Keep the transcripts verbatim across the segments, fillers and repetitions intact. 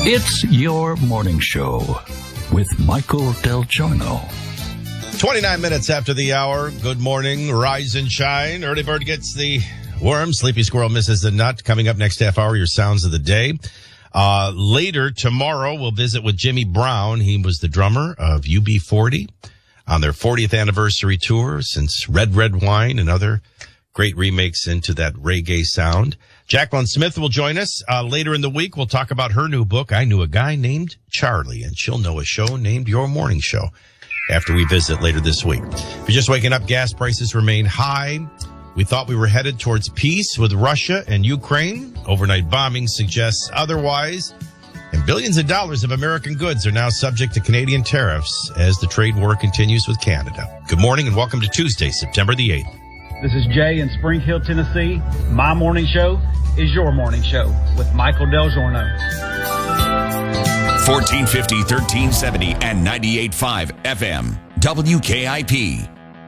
It's your morning show with Michael Del Giorno. twenty-nine minutes after the hour. Good morning. Rise and shine. Early bird gets the worm. Sleepy squirrel misses the nut. Coming up next half hour, your sounds of the day. Uh, later tomorrow, we'll visit with Jimmy Brown. He was the drummer of U B forty on their fortieth anniversary tour since Red Red Wine and other great remakes into that reggae sound. Jacqueline Smith will join us uh, later in the week. We'll talk about her new book, I Knew a Guy Named Charlie, and she'll know a show named Your Morning Show after we visit later this week. If you're just waking up, gas prices remain high. We thought we were headed towards peace with Russia and Ukraine. Overnight bombing suggests otherwise. And billions of dollars of American goods are now subject to Canadian tariffs as the trade war continues with Canada. Good morning and welcome to Tuesday, September the eighth. This is Jay in Spring Hill, Tennessee. My morning show is your morning show with Michael Del Giorno. fourteen fifty, thirteen seventy, and ninety-eight point five F M. W K I P.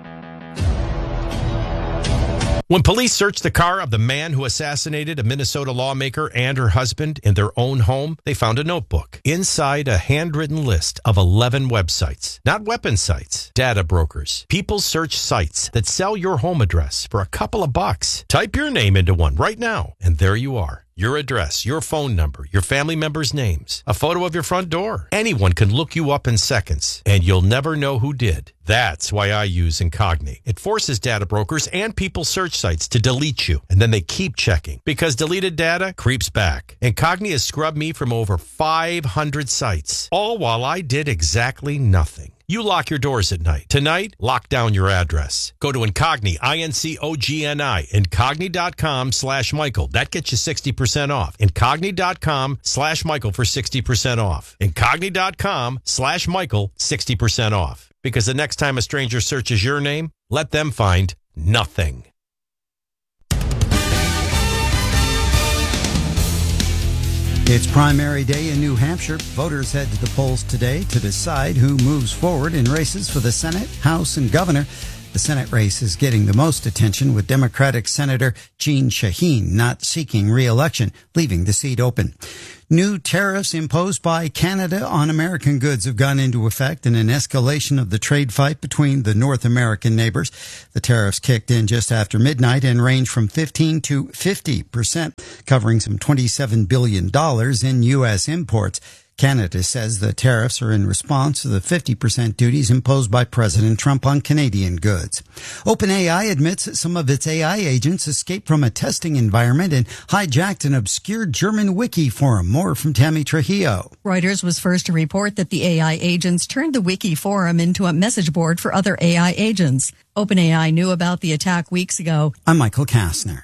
When police searched the car of the man who assassinated a Minnesota lawmaker and her husband in their own home, they found a notebook. Inside, a handwritten list of eleven websites. Not weapon sites, data brokers. People search sites that sell your home address for a couple of bucks. Type your name into one right now, and there you are. Your address, your phone number, your family members' names, a photo of your front door. Anyone can look you up in seconds, and you'll never know who did. That's why I use Incogni. It forces data brokers and people search sites to delete you, and then they keep checking, because deleted data creeps back. Incogni has scrubbed me from over five hundred sites, all while I did exactly nothing. You lock your doors at night. Tonight, lock down your address. Go to Incogni, I N C O G N I, Incogni.com slash Michael. That gets you sixty percent off. Incogni.com slash Michael for sixty percent off. Incogni.com slash Michael, sixty percent off. Because the next time a stranger searches your name, let them find nothing. It's primary day in New Hampshire. Voters head to the polls today to decide who moves forward in races for the Senate, House, and Governor. The Senate race is getting the most attention, with Democratic Senator Jeanne Shaheen not seeking re-election, leaving the seat open. New tariffs imposed by Canada on American goods have gone into effect in an escalation of the trade fight between the North American neighbors. The tariffs kicked in just after midnight and range from fifteen to fifty percent, covering some twenty-seven billion dollars in U S imports. Canada says the tariffs are in response to the fifty percent duties imposed by President Trump on Canadian goods. OpenAI admits that some of its A I agents escaped from a testing environment and hijacked an obscure German wiki forum. More from Tammy Trujillo. Reuters was first to report that the A I agents turned the wiki forum into a message board for other A I agents. OpenAI knew about the attack weeks ago. I'm Michael Kastner.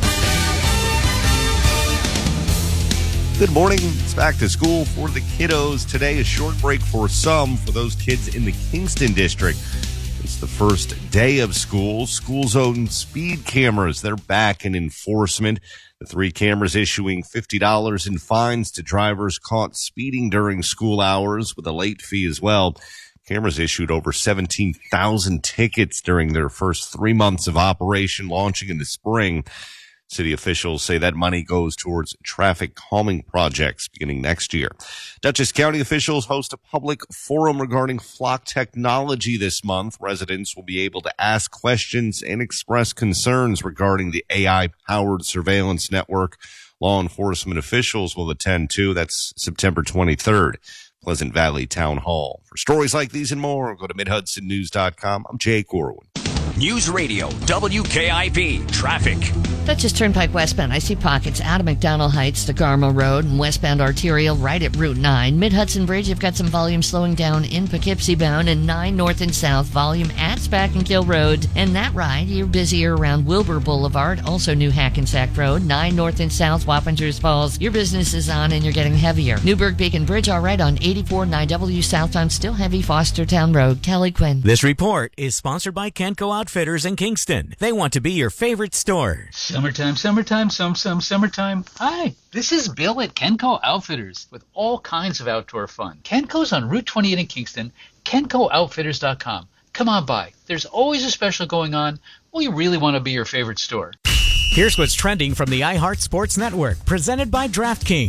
Good morning. It's back to school for the kiddos. Today, a short break for some, for those kids in the Kingston district. It's the first day of school. School zone speed cameras, they're back in enforcement. The three cameras issuing fifty dollars in fines to drivers caught speeding during school hours, with a late fee as well. Cameras issued over seventeen thousand tickets during their first three months of operation, launching in the spring. City officials say that money goes towards traffic calming projects beginning next year. Dutchess County officials host a public forum regarding flock technology this month. Residents will be able to ask questions and express concerns regarding the A I-powered surveillance network. Law enforcement officials will attend too. That's September twenty-third. Pleasant Valley Town Hall. For stories like these and more, go to mid hudson news dot com. I'm Jay Corwin. News Radio, W K I P, traffic. Dutchess Turnpike westbound. I see pockets out of McDonald Heights to Garmo Road, and westbound arterial right at Route nine. Mid-Hudson Bridge, you've got some volume slowing down in Poughkeepsie bound, and nine north and south volume at Spack and Kill Road. And that ride, you're busier around Wilbur Boulevard, also New Hackensack Road, nine north and south Wappingers Falls. Your business is on and you're getting heavier. Newburgh Beacon Bridge, all right on eighty-four nine W southbound, still heavy Fostertown Road. Kelly Quinn. This report is sponsored by Kenco Outfitters in Kingston. They want to be your favorite store. Summertime, summertime, some, some, summertime. Hi, this is Bill at Kenco Outfitters with all kinds of outdoor fun. Kenco's on Route twenty-eight in Kingston, kenco outfitters dot com. Come on by. There's always a special going on. We really want to be your favorite store. Here's what's trending from the iHeart Sports Network, presented by DraftKings.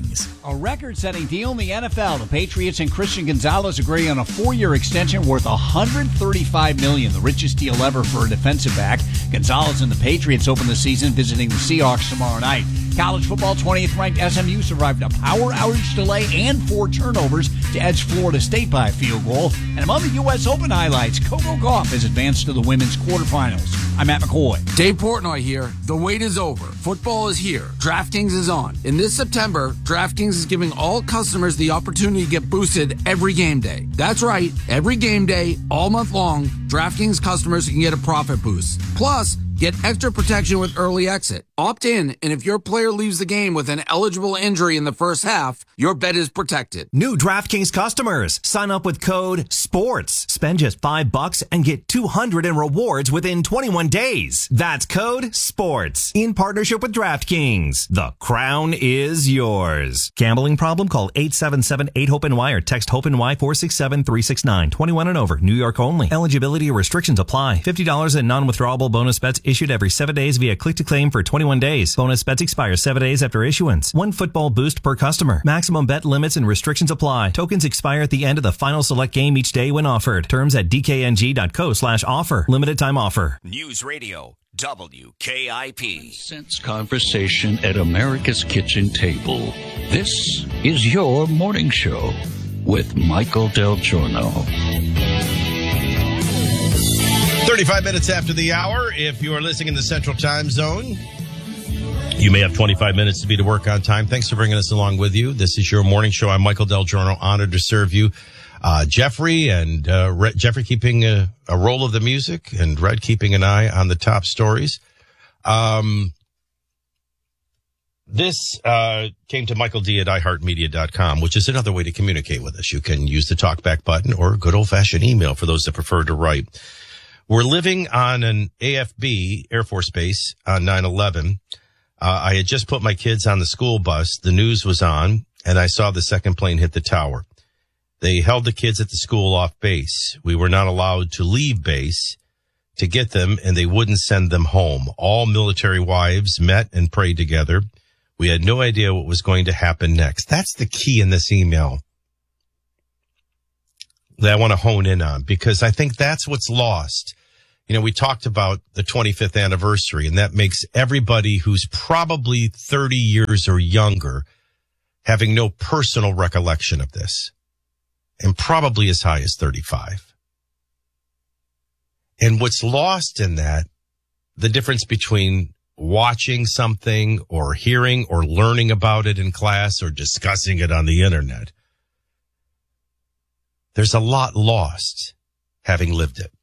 A record-setting deal in the N F L. The Patriots and Christian Gonzalez agree on a four-year extension worth one hundred thirty-five million dollars, the richest deal ever for a defensive back. Gonzalez and the Patriots open the season visiting the Seahawks tomorrow night. College football, twentieth-ranked S M U survived a power outage delay and four turnovers to edge Florida State by a field goal. And among the U S Open highlights, Coco Gauff has advanced to the women's quarterfinals. I'm Matt McCoy. Dave Portnoy here. The wait is over. Football is here. DraftKings is on. In this September, DraftKings is giving all customers the opportunity to get boosted every game day. That's right. Every game day, all month long, DraftKings customers can get a profit boost. Plus, get extra protection with early exit. Opt in, and if your player leaves the game with an eligible injury in the first half, your bet is protected. New DraftKings customers, sign up with code SPORTS. Spend just five bucks and get two hundred in rewards within twenty-one days. That's code SPORTS. In partnership with DraftKings. The crown is yours. Gambling problem? Call eight seven seven eight hope N Y or text HOPE-NY four six seven three six nine. twenty-one and over. New York only. Eligibility restrictions apply. fifty dollars in non-withdrawable bonus bets issued every seven days via click-to-claim for twenty-one days. Bonus bets expire seven days after issuance. One football boost per customer. Maximum bet limits and restrictions apply. Tokens expire at the end of the final select game each day when offered. Terms at dkng.co slash offer. Limited time offer. News Radio W K I P. Sense conversation at America's kitchen table. This is your morning show with Michael Del Giorno. thirty-five minutes after the hour, if you are listening in the Central Time Zone, you may have twenty-five minutes to be to work on time. Thanks for bringing us along with you. This is your morning show. I'm Michael Del Giorno, honored to serve you. Uh, Jeffrey and uh, Red, Jeffrey keeping a, a roll of the music and Red keeping an eye on the top stories. Um, this uh, came to Michael D at i heart media dot com, which is another way to communicate with us. You can use the talkback button or good old-fashioned email for those that prefer to write. We're living on an A F B, Air Force Base, on nine eleven. Uh, I had just put my kids on the school bus. The news was on, and I saw the second plane hit the tower. They held the kids at the school off base. We were not allowed to leave base to get them, and they wouldn't send them home. All military wives met and prayed together. We had no idea what was going to happen next. That's the key in this email that I want to hone in on, because I think that's what's lost. You know, we talked about the twenty-fifth anniversary, and that makes everybody who's probably thirty years or younger having no personal recollection of this, and probably as high as thirty-five. And what's lost in that, the difference between watching something or hearing or learning about it in class or discussing it on the internet, there's a lot lost having lived it.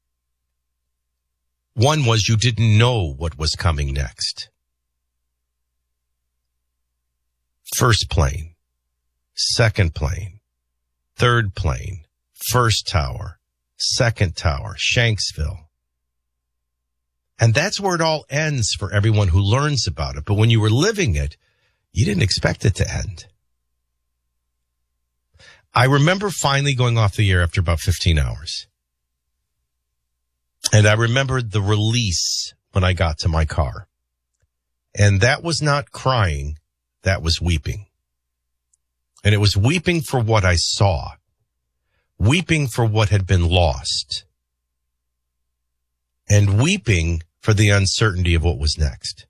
One was you didn't know what was coming next. First plane, second plane, third plane, first tower, second tower, Shanksville. And that's where it all ends for everyone who learns about it. But when you were living it, you didn't expect it to end. I remember finally going off the air after about fifteen hours. And I remembered the release when I got to my car. And that was not crying, that was weeping. And it was weeping for what I saw, weeping for what had been lost, and weeping for the uncertainty of what was next.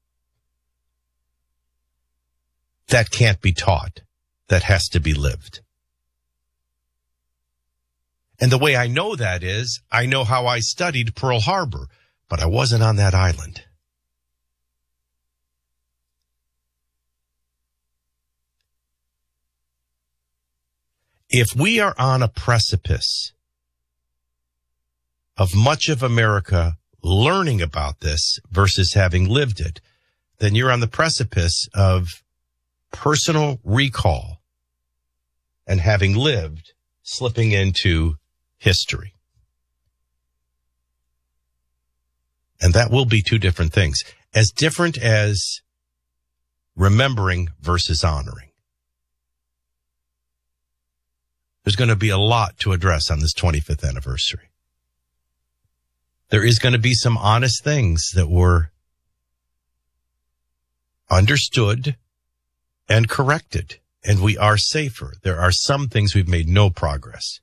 That can't be taught. That has to be lived. And the way I know that is, I know how I studied Pearl Harbor, but I wasn't on that island. If we are on a precipice of much of America learning about this versus having lived it, then you're on the precipice of personal recall and having lived slipping into history. And that will be two different things, as different as remembering versus honoring. There's going to be a lot to address on this twenty-fifth anniversary. There is going to be some honest things that were understood and corrected and we are safer. There are some things we've made no progress.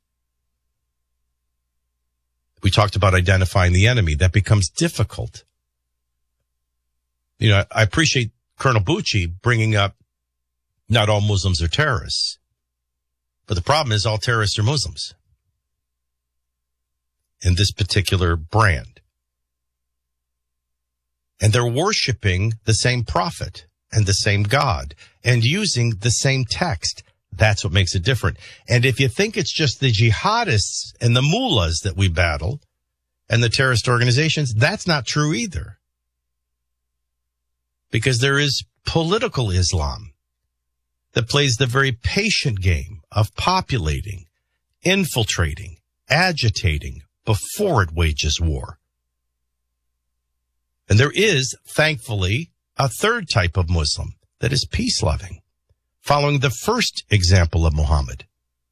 We talked about identifying the enemy. That becomes difficult. You know, I appreciate Colonel Bucci bringing up not all Muslims are terrorists. But the problem is all terrorists are Muslims in this particular brand. And they're worshiping the same prophet and the same God and using the same text. That's what makes it different. And if you think it's just the jihadists and the mullahs that we battle and the terrorist organizations, that's not true either. Because there is political Islam that plays the very patient game of populating, infiltrating, agitating before it wages war. And there is, thankfully, a third type of Muslim that is peace-loving, following the first example of Muhammad.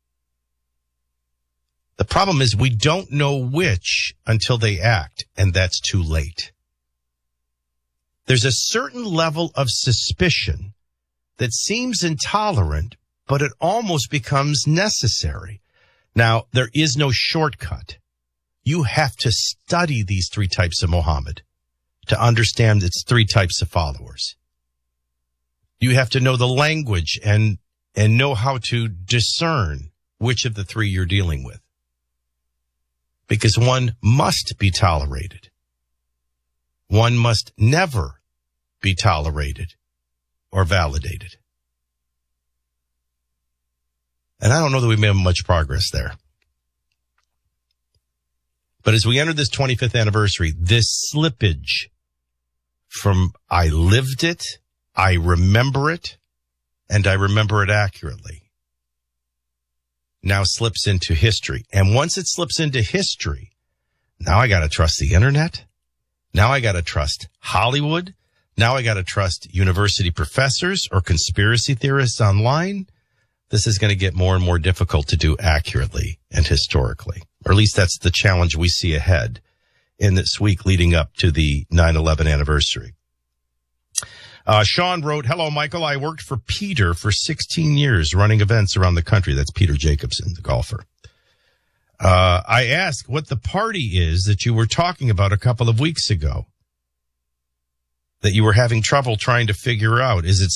The problem is we don't know which until they act, and that's too late. There's a certain level of suspicion that seems intolerant, but it almost becomes necessary. Now, there is no shortcut. You have to study these three types of Muhammad to understand its three types of followers. You have to know the language and, and know how to discern which of the three you're dealing with. Because one must be tolerated. One must never be tolerated or validated. And I don't know that we've made much progress there. But as we enter this twenty-fifth anniversary, this slippage from I lived it, I remember it, and I remember it accurately, now slips into history. And once it slips into history, now I got to trust the internet. Now I got to trust Hollywood. Now I got to trust university professors or conspiracy theorists online. This is going to get more and more difficult to do accurately and historically, or at least that's the challenge we see ahead in this week leading up to the nine eleven anniversary. Uh, Sean wrote, hello, Michael. I worked for Peter for sixteen years running events around the country. That's Peter Jacobson, the golfer. Uh, I asked what the party is that you were talking about a couple of weeks ago that you were having trouble trying to figure out. Is it